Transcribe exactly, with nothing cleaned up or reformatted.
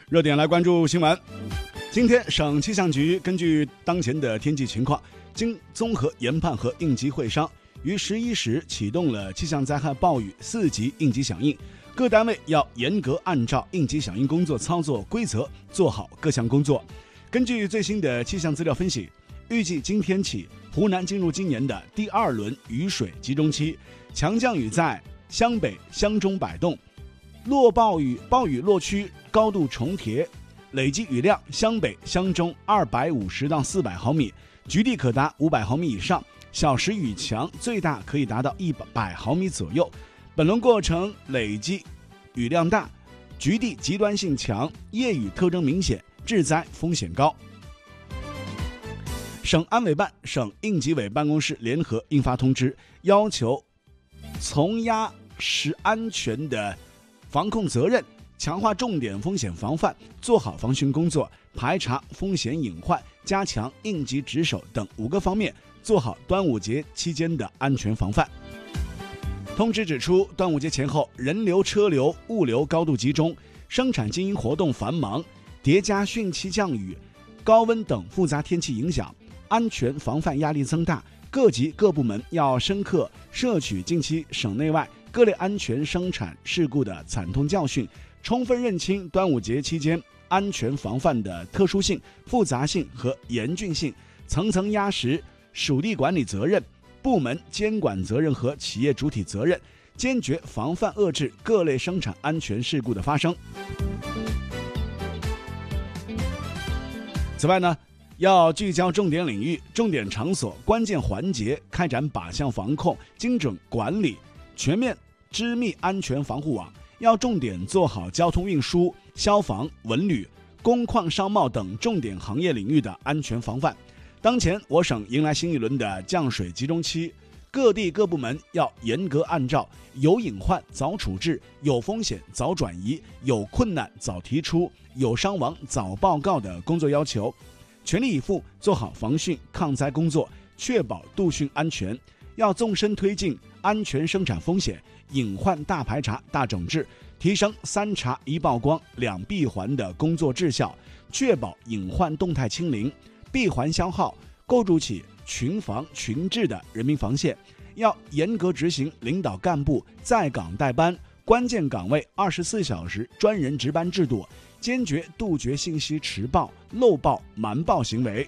热点来关注新闻。今天省气象局根据当前的天气情况，经综合研判和应急会商，于十一时启动了气象灾害暴雨四级应急响应，各单位要严格按照应急响应工作操作规则做好各项工作。根据最新的气象资料分析，预计今天起，湖南进入今年的第二轮雨水集中期，强降雨在湘北、湘中摆动，落暴雨暴雨落区高度重叠，累计雨量湘北、湘中二百五十到四百毫米，局地可达五百毫米以上，小时雨强最大可以达到一百毫米左右。本轮过程累计雨量大，局地极端性强，夜雨特征明显，致灾风险高。省安委办、省应急委办公室联合印发通知，要求从压实安全的防控责任，强化重点风险防范，做好防汛工作，排查风险隐患，加强应急值守等五个方面，做好端午节期间的安全防范。通知指出，端午节前后人流、车流、物流高度集中，生产经营活动繁忙，叠加汛期降雨、高温等复杂天气影响，安全防范压力增大，各级各部门要深刻摄取近期省内外各类安全生产事故的惨痛教训，充分认清端午节期间安全防范的特殊性、复杂性和严峻性，层层压实属地管理责任、部门监管责任和企业主体责任，坚决防范遏制各类生产安全事故的发生。此外呢，要聚焦重点领域、重点场所、关键环节，开展靶向防控、精准管理、全面织密安全防护网，要重点做好交通运输、消防、文旅、工矿商贸等重点行业领域的安全防范。当前我省迎来新一轮的降水集中期，各地各部门要严格按照有隐患早处置、有风险早转移、有困难早提出、有伤亡早报告的工作要求，全力以赴做好防汛抗灾工作，确保度汛安全。要纵深推进安全生产风险、隐患大排查、大整治，提升三查一曝光两闭环的工作质效，确保隐患动态清零，闭环消耗，构筑起群防群治的人民防线。要严格执行领导干部在岗带班、关键岗位二十四小时专人值班制度，坚决杜绝信息迟报、漏报、瞒报行为，